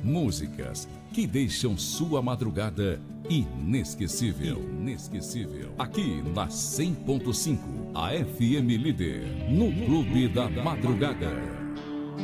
Músicas que deixam sua madrugada inesquecível. Inesquecível. Aqui na 100.5, a FM Líder, no Clube da Madrugada.